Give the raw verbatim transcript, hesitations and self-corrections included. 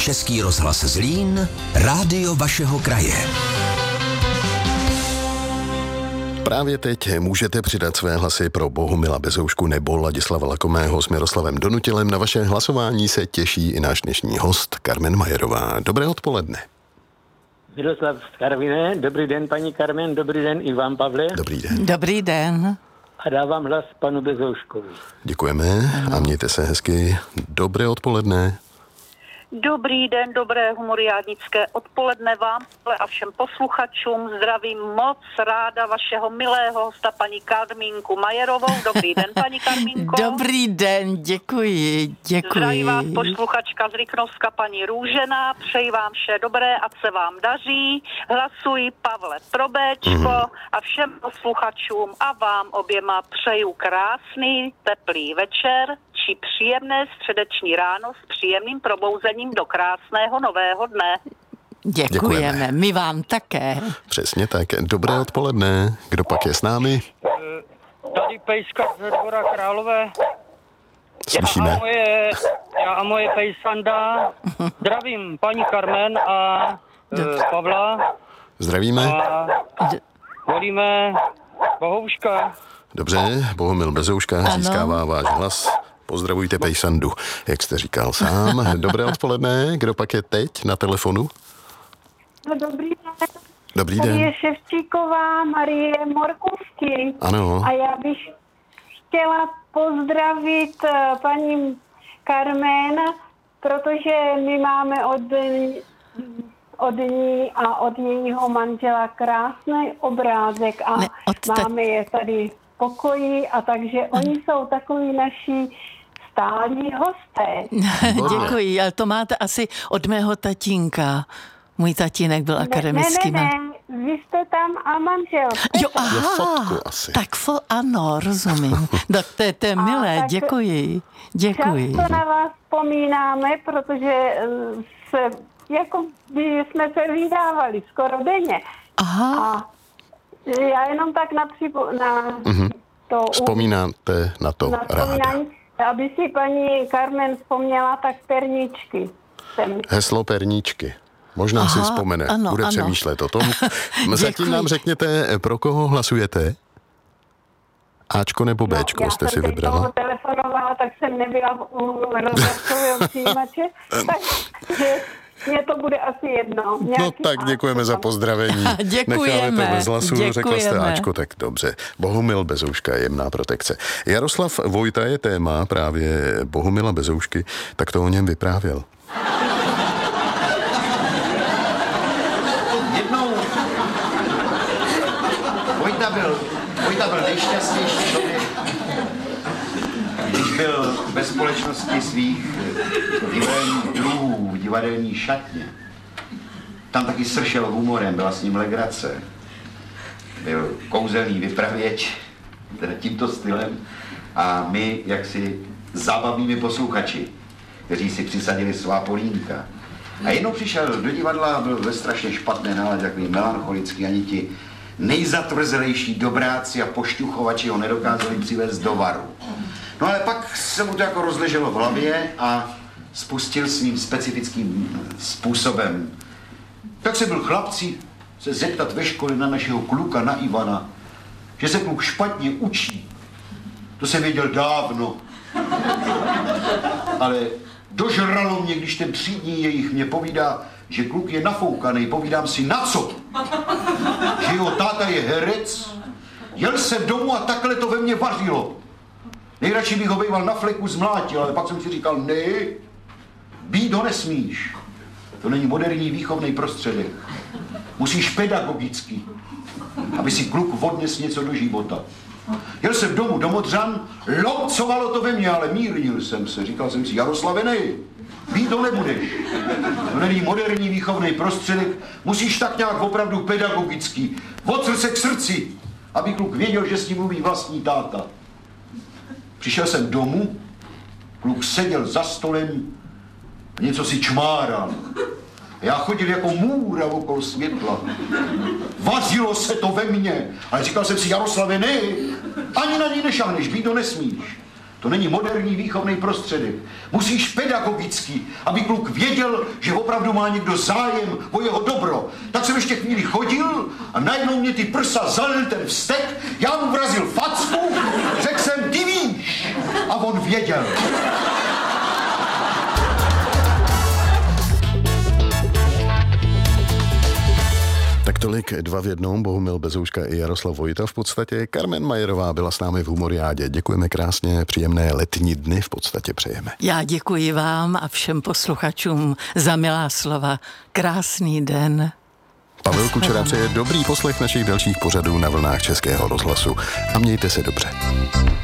Český rozhlas Zlín, rádio vašeho kraje. Právě teď můžete přidat své hlasy pro Bohumila Bezoušku nebo Ladislava Lakomého s Miroslavem Donutilem. Na vaše hlasování se těší i náš dnešní host Karmen Majerová. Dobré odpoledne. Miroslav z Karviné. Dobrý den, paní Karmen. Dobrý den i vám, Pavle. Dobrý den. Dobrý den. A dávám hlas panu Bezouškovi. Děkujeme a mějte se hezky. Dobré odpoledne. Dobrý den, dobré humoriádnické odpoledne vám a všem posluchačům. Zdravím moc ráda vašeho milého hosta, paní Karmínku Majerovou. Dobrý den, paní Karmínko. Dobrý den, děkuji, děkuji. Zdraví vás posluchačka z Rychnovska, paní Růžena. Přeji vám vše dobré, ať se vám daří. Hlasuji Pavle pro Béčko mm. a všem posluchačům a vám oběma přeju krásný, teplý večer či příjemné středeční ráno s příjemným probouzením do krásného nového dne. Děkujeme, Děkujeme. My vám také. Přesně tak. Dobré odpoledne. Kdo pak je s námi? Tady Pejska ze Dvora Králové. Slyšíme. Já a moje, já a moje pejsanda. Zdravím paní Karmen a e, Pavla. Zdravíme. A volíme Bohouška. Dobře, Bohumil Bezouška ano. Získává váš hlas. Pozdravujte pejsandu, jak jste říkal sám. Dobré odpoledne. Kdo pak je teď na telefonu? No, dobrý den. Dobrý den. Tady je Ševčíková Marie Morkovsky. Ano. A já bych chtěla pozdravit paní Carmen, protože my máme od, od ní a od jejího manžela krásný obrázek a ne, máme je tady v pokoji a takže oni jsou takový naši stálí hosté. Děkuji, ale to máte asi od mého tatínka. Můj tatínek byl akademický. Ne, ne, ne, vy jste tam a manžel. Jo, aha, fotku asi. tak fo, ano, rozumím. Tak to je, to je milé, děkuji, děkuji. Často na vás vzpomínáme, protože se, jako by jsme se vydávali skoro denně. Aha. A já jenom tak na, připo, na mm-hmm. to... Vzpomínáte na to na ráda. Aby si paní Carmen vzpomněla, tak perničky. Jsem... Heslo perníčky. Možná Aha, si vzpomene, ano, bude ano. přemýšlet o tom. Zatím nám řekněte, pro koho hlasujete? Ačko nebo Béčko no, jste si vybrala? Já jsem telefonovala, tak jsem nebyla u rozhlasového přijímače, takže mně to bude asi jedno. No tak děkujeme za pozdravení. Děkujeme. Necháme to bez hlasu, Děkujeme. Řekla jste Ačko, tak dobře. Bohumil Bezouška, jemná protekce. Jaroslav Vojta je téma právě Bohumila Bezoušky, tak to o něm vyprávěl. Vojta byl, Vojta byl nejšťastnější člověk, když byl ve společnosti svých divadelních druhů, divadelní šatně. Tam taky sršel humorem, byla s ním legrace. Byl kouzelný vypravěč, teda tímto stylem. A my jaksi zábavnými posluchači, kteří si přisadili svá polínka. A jednou přišel do divadla, byl ve strašně špatné náladě, takový melancholický, ani ti nejzatvrzelejší dobráci a pošťuchovači ho nedokázali přivést do varu. No ale pak se mu to jako rozleželo v hlavě a spustil svým specifickým způsobem. Tak se byl chlapci se zeptat ve škole na našeho kluka, na Ivana, že se kluk špatně učí. To jsem věděl dávno. Ale dožralo mě, když ten třídní jejich mě povídá, že kluk je nafoukaný, povídám si, na co? Že jeho táta je herec, jel jsem domů a takhle to ve mně vařilo. Nejradši bych ho býval na fleku zmlátil, ale pak jsem si říkal, ne, být ho nesmíš. To není moderní výchovný prostředek. Musíš pedagogicky, aby si kluk odnes něco do života. Jel jsem domů do Modřan, lomcovalo to ve mně, ale mírnil jsem se. Říkal jsem si, Jaroslave, ne, být to nebudeš. To není moderní výchovný prostředek, musíš tak nějak opravdu pedagogicky, od srdce k srdci, aby kluk věděl, že s ním mluví vlastní táta. Přišel jsem domů, kluk seděl za stolem a něco si čmáral. Já chodil jako můra okolo světla. Vařilo se to ve mně, ale říkal jsem si, Jaroslave, ne, ani na ní nešahneš, být to nesmíš. To není moderní výchovný prostředek. Musíš pedagogický, aby kluk věděl, že opravdu má někdo zájem o jeho dobro. Tak jsem ještě chvíli chodil a najednou mě ty prsa zalil ten vztek, já mu vrazil facku, řekl jsem, ty víš. A on věděl. Tak tolik dva v jednom, Bohumil Bezouška i Jaroslav Vojta v podstatě. Carmen Majerová byla s námi v Humoriádě. Děkujeme krásně, příjemné letní dny v podstatě přejeme. Já děkuji vám a všem posluchačům za milá slova. Krásný den. Pavel Kučera přeje dobrý poslech našich dalších pořadů na vlnách Českého rozhlasu. A mějte se dobře.